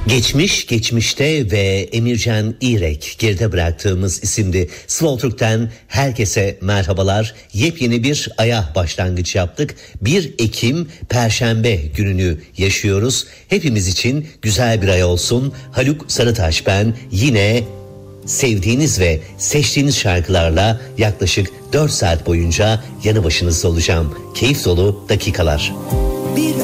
Geçmiş geçmişte ve Emircan İrek geride bıraktığımız isimdi. Slow Türk'ten herkese merhabalar. Yepyeni bir aya başlangıç yaptık. 1 Ekim Perşembe gününü yaşıyoruz. Hepimiz için güzel bir ay olsun. Haluk Sarıtaş ben, yine sevdiğiniz ve seçtiğiniz şarkılarla yaklaşık 4 saat boyunca yanı başınızda olacağım. Keyif dolu dakikalar. Bir